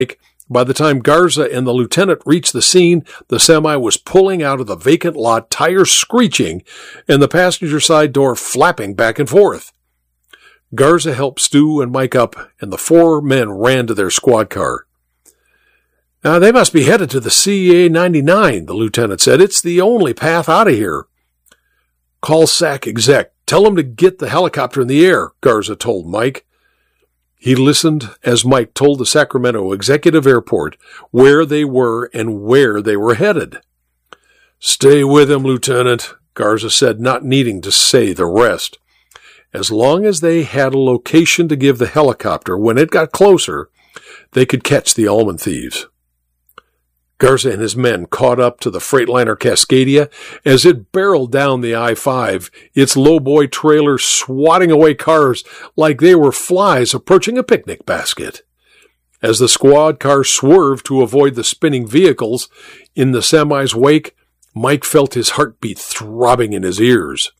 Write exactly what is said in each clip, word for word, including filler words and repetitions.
By the time Garza and the lieutenant reached the scene, the semi was pulling out of the vacant lot, tires screeching, and the passenger side door flapping back and forth. Garza helped Stu and Mike up, and the four men ran to their squad car. Now, they must be headed to the C A ninety-nine, the lieutenant said. It's the only path out of here. Call S A C exec. Tell him to get the helicopter in the air, Garza told Mike. He listened as Mike told the Sacramento Executive Airport where they were and where they were headed. Stay with him, Lieutenant, Garza said, not needing to say the rest. As long as they had a location to give the helicopter, when it got closer, they could catch the almond thieves. Garza and his men caught up to the Freightliner Cascadia as it barreled down the I five, its lowboy trailer swatting away cars like they were flies approaching a picnic basket. As the squad car swerved to avoid the spinning vehicles in the semi's wake, Mike felt his heartbeat throbbing in his ears.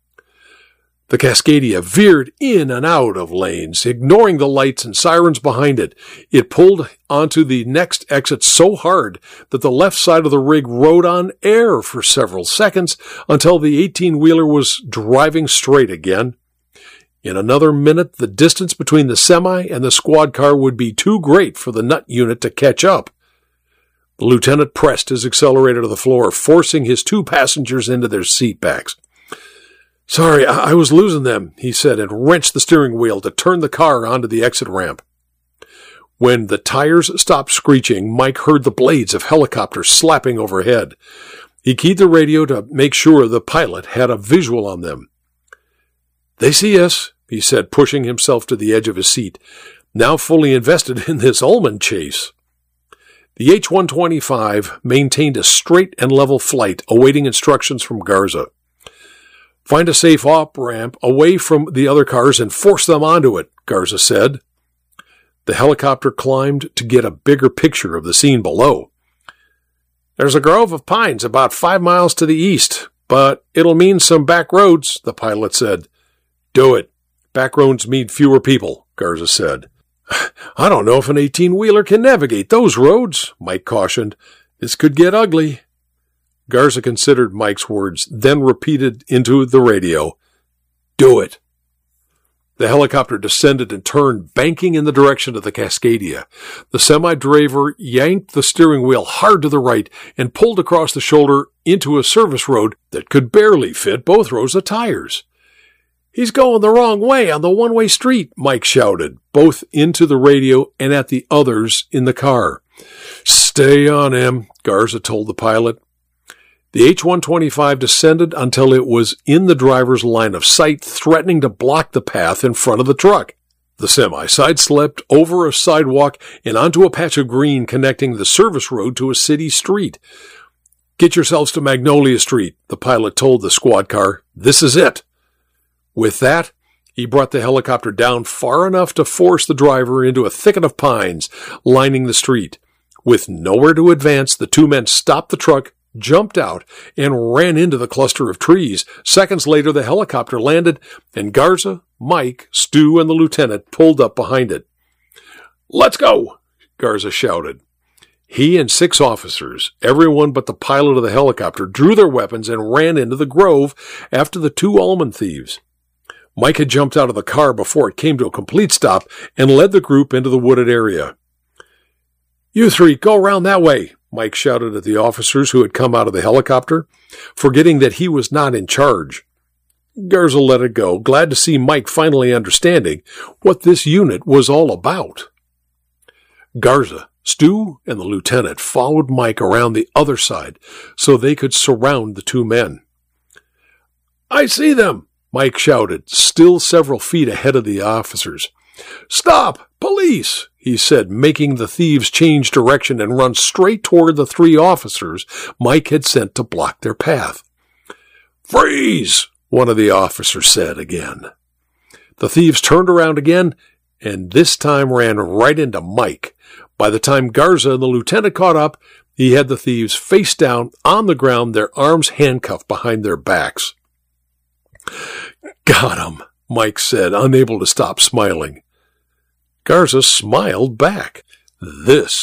The Cascadia veered in and out of lanes, ignoring the lights and sirens behind it. It pulled onto the next exit so hard that the left side of the rig rode on air for several seconds until the eighteen-wheeler was driving straight again. In another minute, the distance between the semi and the squad car would be too great for the nut unit to catch up. The lieutenant pressed his accelerator to the floor, forcing his two passengers into their seat backs. Sorry, I-, I was losing them, he said, and wrenched the steering wheel to turn the car onto the exit ramp. When the tires stopped screeching, Mike heard the blades of helicopters slapping overhead. He keyed the radio to make sure the pilot had a visual on them. They see us, he said, pushing himself to the edge of his seat, now fully invested in this almond chase. The H one twenty-five maintained a straight and level flight, awaiting instructions from Garza. Find a safe off-ramp away from the other cars and force them onto it, Garza said. The helicopter climbed to get a bigger picture of the scene below. There's a grove of pines about five miles to the east, but it'll mean some back roads, the pilot said. Do it. Back roads mean fewer people, Garza said. I don't know if an eighteen-wheeler can navigate those roads, Mike cautioned. This could get ugly. Garza considered Mike's words, then repeated into the radio, Do it. The helicopter descended and turned, banking in the direction of the Cascadia. The semi-driver yanked the steering wheel hard to the right and pulled across the shoulder into a service road that could barely fit both rows of tires. He's going the wrong way on the one-way street, Mike shouted, both into the radio and at the others in the car. Stay on him, Garza told the pilot. The H one twenty-five descended until it was in the driver's line of sight, threatening to block the path in front of the truck. The semi sideslipped over a sidewalk and onto a patch of green connecting the service road to a city street. Get yourselves to Magnolia Street, the pilot told the squad car. This is it. With that, he brought the helicopter down far enough to force the driver into a thicket of pines lining the street. With nowhere to advance, the two men stopped the truck, jumped out, and ran into the cluster of trees. Seconds later, the helicopter landed, and Garza, Mike, Stu, and the lieutenant pulled up behind it. Let's go, Garza shouted. He and six officers, everyone but the pilot of the helicopter, drew their weapons and ran into the grove after the two almond thieves. Mike had jumped out of the car before it came to a complete stop and led the group into the wooded area. You three, go around that way, Mike shouted at the officers who had come out of the helicopter, forgetting that he was not in charge. Garza let it go, glad to see Mike finally understanding what this unit was all about. Garza, Stu, and the lieutenant followed Mike around the other side so they could surround the two men. I see them, Mike shouted, still several feet ahead of the officers. Stop! Police! He said, making the thieves change direction and run straight toward the three officers Mike had sent to block their path. Freeze! One of the officers said again. The thieves turned around again, and this time ran right into Mike. By the time Garza and the lieutenant caught up, he had the thieves face down on the ground, their arms handcuffed behind their backs. Got 'em, Mike said, unable to stop smiling. Garza smiled back. This